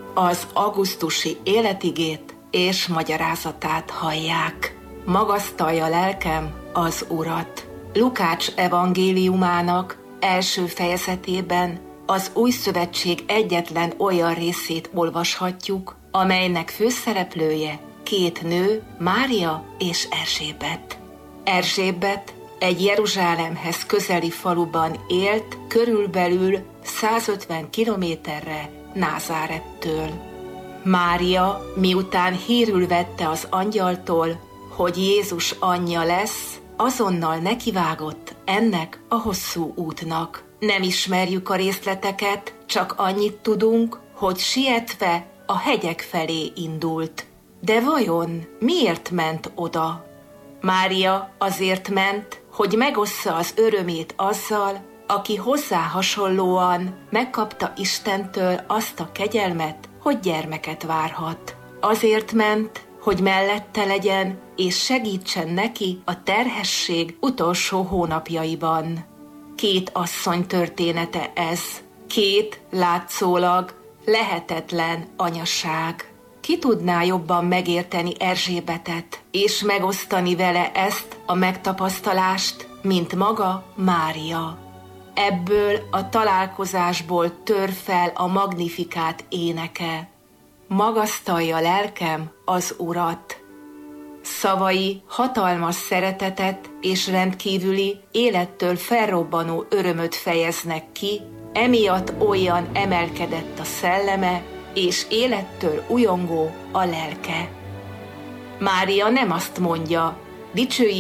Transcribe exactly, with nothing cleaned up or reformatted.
az augusztusi életigét és magyarázatát hallják. Magasztalja lelkem az Urat. Lukács evangéliumának első fejezetében az Új Szövetség egyetlen olyan részét olvashatjuk, amelynek főszereplője két nő, Mária és Erzsébet. Erzsébet egy Jeruzsálemhez közeli faluban élt, körülbelül százötven kilométerre Názárettől. Mária, miután hírül vette az angyaltól, hogy Jézus anyja lesz, azonnal nekivágott ennek a hosszú útnak. Nem ismerjük a részleteket, csak annyit tudunk, hogy sietve a hegyek felé indult. De vajon miért ment oda? Mária azért ment, hogy megossza az örömét azzal, aki hozzá hasonlóan megkapta Istentől azt a kegyelmet, hogy gyermeket várhat. Azért ment, hogy mellette legyen, és segítsen neki a terhesség utolsó hónapjaiban. Két asszony története ez, két látszólag lehetetlen anyaság. Ki tudná jobban megérteni Erzsébetet, és megosztani vele ezt a megtapasztalást, mint maga Mária. Ebből a találkozásból tör fel a Magnifikát éneke. Magasztalja lelkem az Urat. Szavai hatalmas szeretetet és rendkívüli, élettől felrobbanó örömöt fejeznek ki, emiatt olyan emelkedett a szelleme, és élettől ujjongó a lelke. Mária nem azt mondja, dicsőjük